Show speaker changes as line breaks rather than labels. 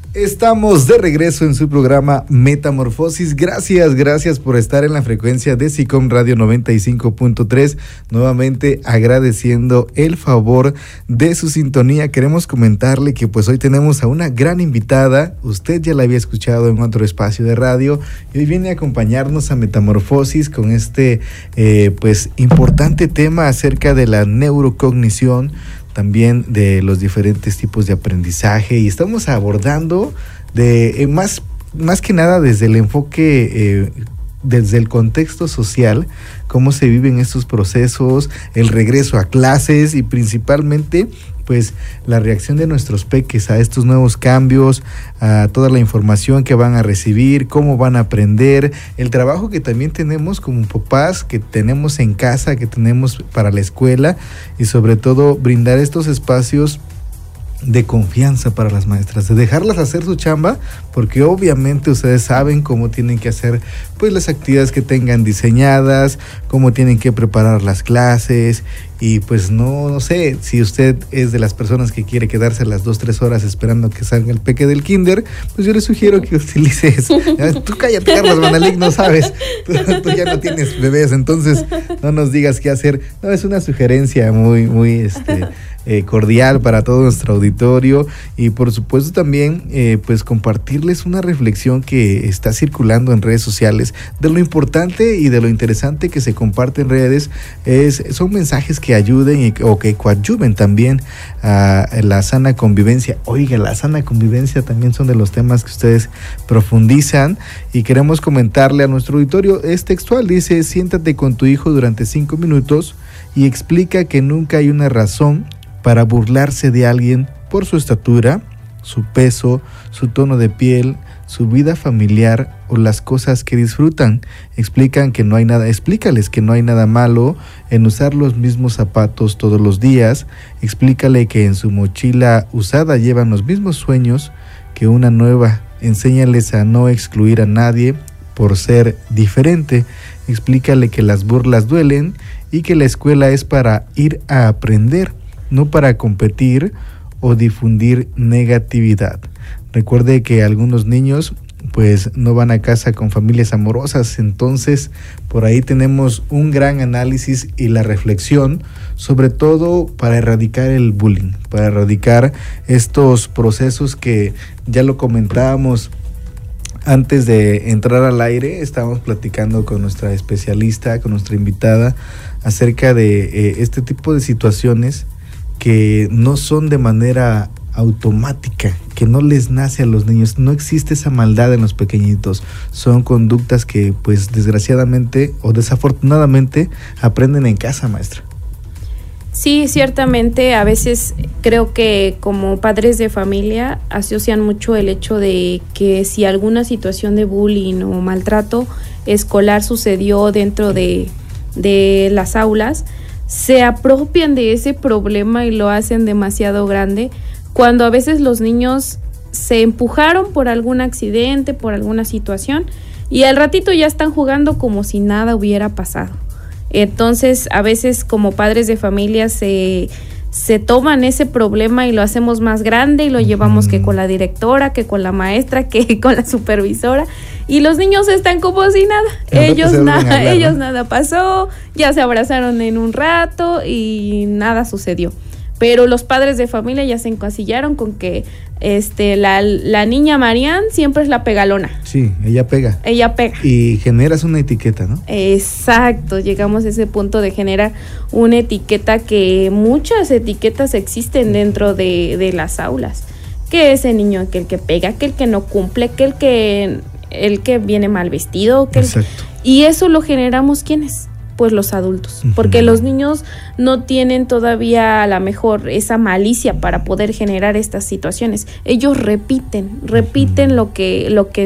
Estamos de regreso en su programa Metamorfosis. Gracias por estar en la frecuencia de SICOM Radio 95.3. Nuevamente agradeciendo el favor de su sintonía. Queremos comentarle que pues hoy tenemos a una gran invitada. Usted ya la había escuchado en otro espacio de radio y hoy viene a acompañarnos a Metamorfosis con este pues importante tema acerca de la neurocognición, también de los diferentes tipos de aprendizaje, y estamos abordando de más que nada desde el enfoque, desde el contexto social, cómo se viven estos procesos, el regreso a clases y principalmente pues la reacción de nuestros peques a estos nuevos cambios, a toda la información que van a recibir, cómo van a aprender, el trabajo que también tenemos como papás, que tenemos en casa, que tenemos para la escuela, y sobre todo brindar estos espacios de confianza para las maestras, de dejarlas hacer su chamba, porque obviamente ustedes saben cómo tienen que hacer pues las actividades que tengan diseñadas, cómo tienen que preparar las clases, y pues no sé, si usted es de las personas que quiere quedarse las 2-3 horas esperando que salga el peque del kinder, pues yo le sugiero que utilice eso. Tú cállate, Carlos Manalik, no sabes, tú ya no tienes bebés, entonces no nos digas qué hacer. No, es una sugerencia muy cordial para todo nuestro auditorio, y por supuesto también pues compartirles una reflexión que está circulando en redes sociales de lo importante y de lo interesante que se comparte en redes. Son mensajes que ayuden o que coadyuven también a la sana convivencia. Oiga, la sana convivencia también son de los temas que ustedes profundizan, y queremos comentarle a nuestro auditorio. Es textual, dice: siéntate con tu hijo durante 5 minutos y explica que nunca hay una razón para burlarse de alguien por su estatura, su peso, su tono de piel, su vida familiar o las cosas que disfrutan. Explícales que no hay nada malo en usar los mismos zapatos todos los días. Explícale que en su mochila usada llevan los mismos sueños que una nueva. Enséñales a no excluir a nadie por ser diferente. Explícale que las burlas duelen y que la escuela es para ir a aprender, no para competir o difundir negatividad. Recuerde que algunos niños pues no van a casa con familias amorosas, entonces por ahí tenemos un gran análisis y la reflexión, sobre todo para erradicar el bullying, para erradicar estos procesos que ya lo comentábamos antes de entrar al aire. Estábamos platicando con nuestra especialista, con nuestra invitada, acerca de este tipo de situaciones que no son de manera automática, que no les nace a los niños. No existe esa maldad en los pequeñitos. Son conductas que pues desgraciadamente o desafortunadamente aprenden en casa, maestra.
Sí, ciertamente a veces creo que como padres de familia asocian mucho el hecho de que si alguna situación de bullying o maltrato escolar sucedió dentro de las aulas, se apropian de ese problema y lo hacen demasiado grande, cuando a veces los niños se empujaron por algún accidente, por alguna situación, y al ratito ya están jugando como si nada hubiera pasado. Entonces, a veces como padres de familia se toman ese problema y lo hacemos más grande y lo llevamos que con la directora, que con la maestra, que con la supervisora, y los niños están como si nada. Ellos nada pasó, ya se abrazaron en un rato y nada sucedió. Pero los padres de familia ya se encasillaron con que la niña Marian siempre es la pegalona.
Sí, ella pega. Y generas una etiqueta, ¿no?
Exacto, llegamos a ese punto de generar una etiqueta, que muchas etiquetas existen dentro de las aulas. Que ese niño, que el que pega, que el que no cumple, que el que viene mal vestido. Y eso lo generamos, ¿quiénes? Pues los adultos, porque los niños no tienen todavía a lo mejor esa malicia para poder generar estas situaciones. Ellos repiten lo que